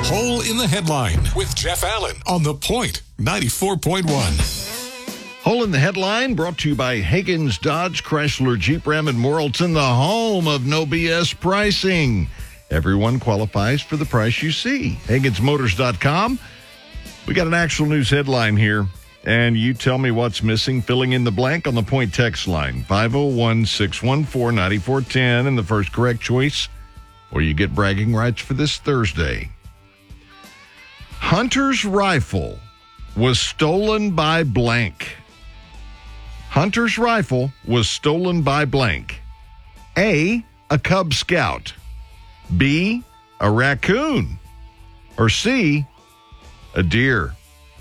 Hole in the Headline with Jeff Allen on The Point 94.1. Hole in the Headline brought to you by Hagen's Dodge, Chrysler, Jeep, Ram, and Morrilton, the home of no BS pricing. Everyone qualifies for the price you see. HagensMotors.com. We got an actual news headline here, and you tell me what's missing, filling in the blank on the Point text line, 501-614-9410, and the first correct choice, or you get bragging rights for this Thursday. Hunter's rifle was stolen by blank. Hunter's rifle was stolen by blank. A Cub Scout. B, a raccoon. Or C, a deer.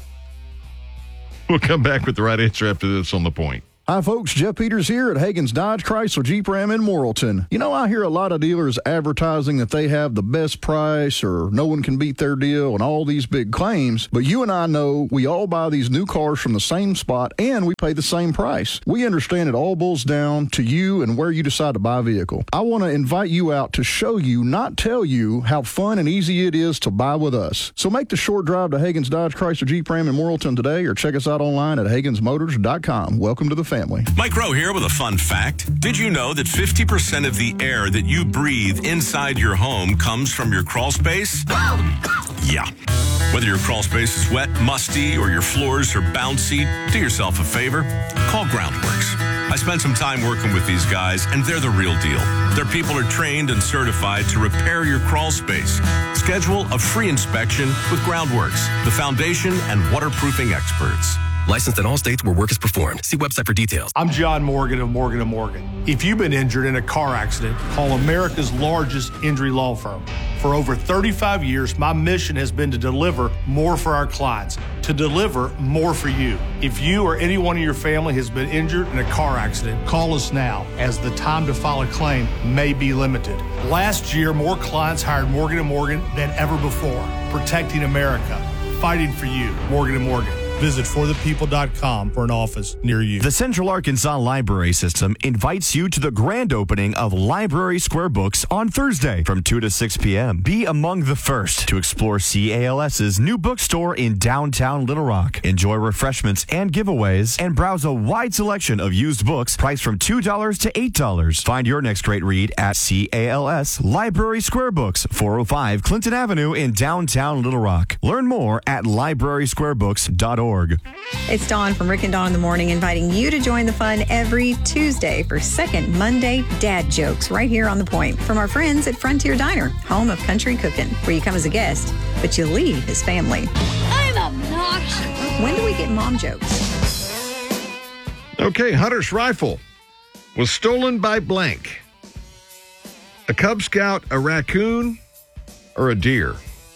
We'll come back with the right answer after this on The Point. Hi, folks. Jeff Peters here at Hagen's Dodge, Chrysler, Jeep, Ram, in Morrilton. You know, I hear a lot of dealers advertising that they have the best price or no one can beat their deal and all these big claims. But you and I know we all buy these new cars from the same spot and we pay the same price. We understand it all boils down to you and where you decide to buy a vehicle. I want to invite you out to show you, not tell you, how fun and easy it is to buy with us. So make the short drive to Hagen's Dodge, Chrysler, Jeep, Ram, in Morrilton today or check us out online at HagensMotors.com. Welcome to the family. Mike Rowe here with a fun fact. Did you know that 50% of the air that you breathe inside your home comes from your crawl space? Yeah. Whether your crawl space is wet, musty, or your floors are bouncy, do yourself a favor. Call Groundworks. I spent some time working with these guys, and they're the real deal. Their people are trained and certified to repair your crawl space. Schedule a free inspection with Groundworks, the foundation and waterproofing experts. Licensed in all states where work is performed. See website for details. I'm John Morgan of Morgan & Morgan. If you've been injured in a car accident, call America's largest injury law firm. For over 35 years, my mission has been to deliver more for our clients, to deliver more for you. If you or anyone in your family has been injured in a car accident, call us now, as the time to file a claim may be limited. Last year, more clients hired Morgan & Morgan than ever before, protecting America, fighting for you. Morgan & Morgan. Visit forthepeople.com for an office near you. The Central Arkansas Library System invites you to the grand opening of Library Square Books on Thursday from 2 to 6 p.m. Be among the first to explore CALS's new bookstore in downtown Little Rock. Enjoy refreshments and giveaways and browse a wide selection of used books priced from $2 to $8. Find your next great read at CALS Library Square Books, 405 Clinton Avenue in downtown Little Rock. Learn more at librarysquarebooks.org. It's Dawn from Rick and Dawn in the Morning, inviting you to join the fun every Tuesday for Second Monday Dad Jokes right here on The Point from our friends at Frontier Diner, home of country cooking, where you come as a guest, but you leave as family. I'm obnoxious. When do we get mom jokes? Okay, Hunter's rifle was stolen by blank. A Cub Scout, a raccoon, or a deer?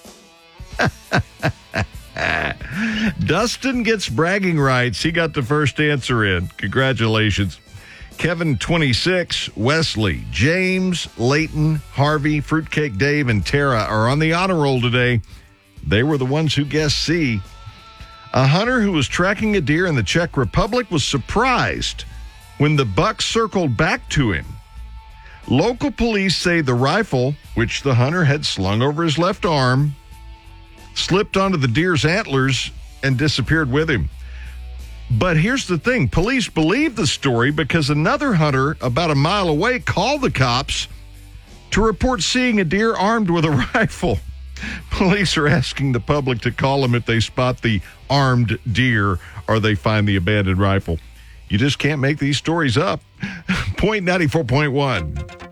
Dustin gets bragging rights. He got the first answer in. Congratulations. Kevin, 26, Wesley, James, Leighton, Harvey, Fruitcake Dave, and Tara are on the honor roll today. They were the ones who guessed C. A hunter who was tracking a deer in the Czech Republic was surprised when the buck circled back to him. Local police say the rifle, which the hunter had slung over his left arm, slipped onto the deer's antlers and disappeared with him. But here's the thing. Police believe the story because another hunter about a mile away called the cops to report seeing a deer armed with a rifle. Police are asking the public to call them if they spot the armed deer or they find the abandoned rifle. You just can't make these stories up. Point 94.1.